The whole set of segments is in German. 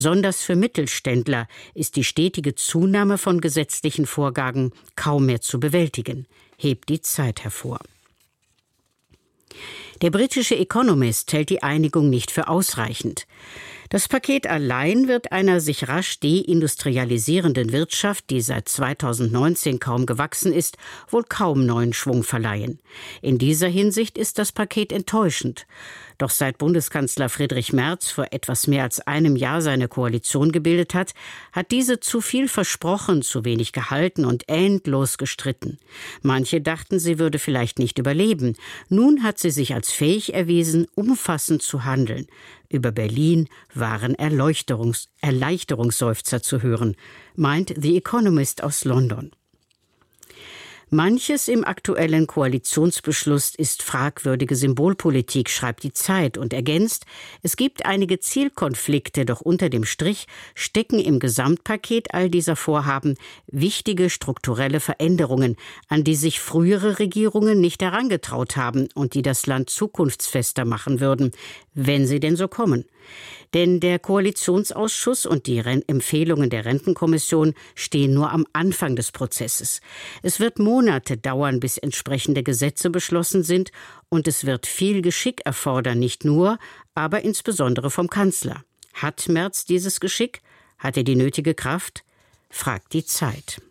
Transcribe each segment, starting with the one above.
Besonders für Mittelständler ist die stetige Zunahme von gesetzlichen Vorgaben kaum mehr zu bewältigen, hebt die Zeit hervor. Der britische Economist hält die Einigung nicht für ausreichend. Das Paket allein wird einer sich rasch deindustrialisierenden Wirtschaft, die seit 2019 kaum gewachsen ist, wohl kaum neuen Schwung verleihen. In dieser Hinsicht ist das Paket enttäuschend. Doch seit Bundeskanzler Friedrich Merz vor etwas mehr als einem Jahr seine Koalition gebildet hat, hat diese zu viel versprochen, zu wenig gehalten und endlos gestritten. Manche dachten, sie würde vielleicht nicht überleben. Nun hat sie sich als fähig erwiesen, umfassend zu handeln. Über Berlin waren Erleichterungsseufzer zu hören, meint The Economist aus London. Manches im aktuellen Koalitionsbeschluss ist fragwürdige Symbolpolitik, schreibt die Zeit und ergänzt, es gibt einige Zielkonflikte, doch unter dem Strich stecken im Gesamtpaket all dieser Vorhaben wichtige strukturelle Veränderungen, an die sich frühere Regierungen nicht herangetraut haben und die das Land zukunftsfester machen würden, wenn sie denn so kommen. Denn der Koalitionsausschuss und die Empfehlungen der Rentenkommission stehen nur am Anfang des Prozesses. Es wird Monate dauern, bis entsprechende Gesetze beschlossen sind, und es wird viel Geschick erfordern, nicht nur, aber insbesondere vom Kanzler. Hat Merz dieses Geschick? Hat er die nötige Kraft? Fragt die Zeit.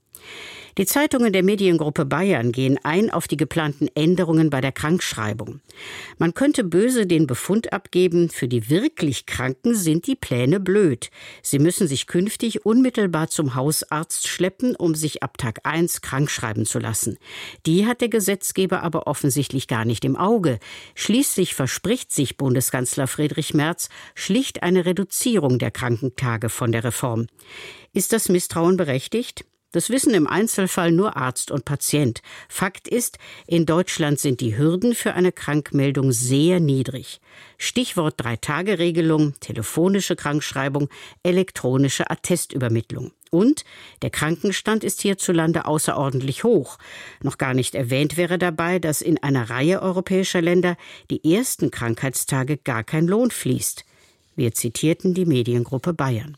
Die Zeitungen der Mediengruppe Bayern gehen ein auf die geplanten Änderungen bei der Krankschreibung. Man könnte böse den Befund abgeben, für die wirklich Kranken sind die Pläne blöd. Sie müssen sich künftig unmittelbar zum Hausarzt schleppen, um sich ab Tag 1 krankschreiben zu lassen. Die hat der Gesetzgeber aber offensichtlich gar nicht im Auge. Schließlich verspricht sich Bundeskanzler Friedrich Merz schlicht eine Reduzierung der Krankentage von der Reform. Ist das Misstrauen berechtigt? Das wissen im Einzelfall nur Arzt und Patient. Fakt ist, in Deutschland sind die Hürden für eine Krankmeldung sehr niedrig. Stichwort 3-Tage-Regelung, telefonische Krankschreibung, elektronische Attestübermittlung. Und der Krankenstand ist hierzulande außerordentlich hoch. Noch gar nicht erwähnt wäre dabei, dass in einer Reihe europäischer Länder die ersten Krankheitstage gar kein Lohn fließt. Wir zitierten die Mediengruppe Bayern.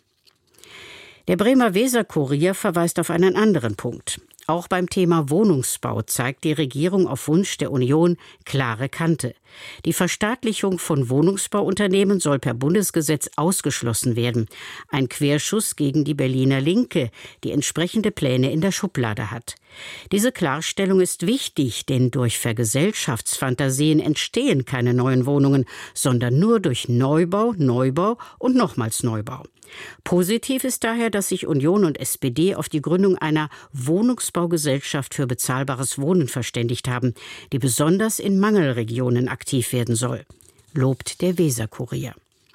Der Bremer Weser-Kurier verweist auf einen anderen Punkt. Auch beim Thema Wohnungsbau zeigt die Regierung auf Wunsch der Union klare Kante. Die Verstaatlichung von Wohnungsbauunternehmen soll per Bundesgesetz ausgeschlossen werden. Ein Querschuss gegen die Berliner Linke, die entsprechende Pläne in der Schublade hat. Diese Klarstellung ist wichtig, denn durch Vergesellschaftsfantasien entstehen keine neuen Wohnungen, sondern nur durch Neubau, Neubau und nochmals Neubau. Positiv ist daher, dass sich Union und SPD auf die Gründung einer Wohnungsbaugesellschaft für bezahlbares Wohnen verständigt haben, die besonders in Mangelregionen aktiv werden soll, lobt der Weser-Kurier.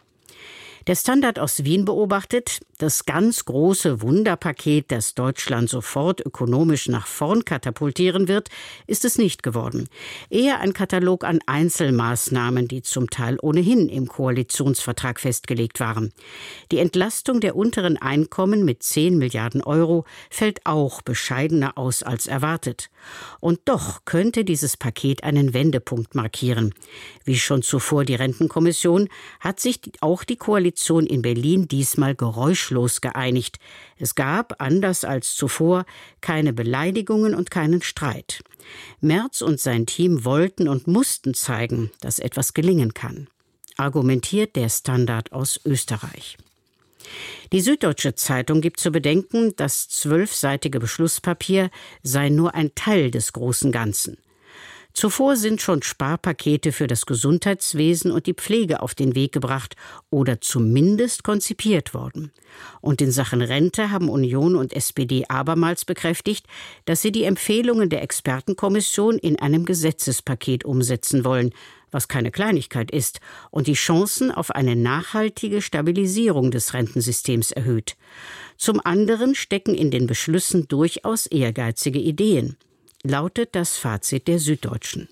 Der Standard aus Wien beobachtet, das ganz große Wunderpaket, das Deutschland sofort ökonomisch nach vorn katapultieren wird, ist es nicht geworden. Eher ein Katalog an Einzelmaßnahmen, die zum Teil ohnehin im Koalitionsvertrag festgelegt waren. Die Entlastung der unteren Einkommen mit 10 Milliarden Euro fällt auch bescheidener aus als erwartet. Und doch könnte dieses Paket einen Wendepunkt markieren. Wie schon zuvor die Rentenkommission hat sich auch die Koalition in Berlin diesmal geräuschlos geeinigt. Es gab, anders als zuvor, keine Beleidigungen und keinen Streit. Merz und sein Team wollten und mussten zeigen, dass etwas gelingen kann, argumentiert der Standard aus Österreich. Die Süddeutsche Zeitung gibt zu bedenken, das 12-seitige Beschlusspapier sei nur ein Teil des großen Ganzen. Zuvor sind schon Sparpakete für das Gesundheitswesen und die Pflege auf den Weg gebracht oder zumindest konzipiert worden. Und in Sachen Rente haben Union und SPD abermals bekräftigt, dass sie die Empfehlungen der Expertenkommission in einem Gesetzespaket umsetzen wollen, was keine Kleinigkeit ist und die Chancen auf eine nachhaltige Stabilisierung des Rentensystems erhöht. Zum anderen stecken in den Beschlüssen durchaus ehrgeizige Ideen, lautet das Fazit der Süddeutschen.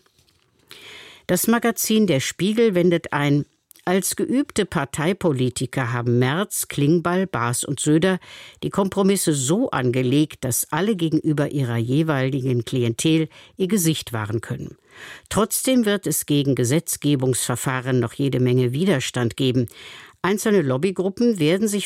Das Magazin Der Spiegel wendet ein: Als geübte Parteipolitiker haben Merz, Klingbeil, Baas und Söder die Kompromisse so angelegt, dass alle gegenüber ihrer jeweiligen Klientel ihr Gesicht wahren können. Trotzdem wird es gegen Gesetzgebungsverfahren noch jede Menge Widerstand geben. Einzelne Lobbygruppen werden sich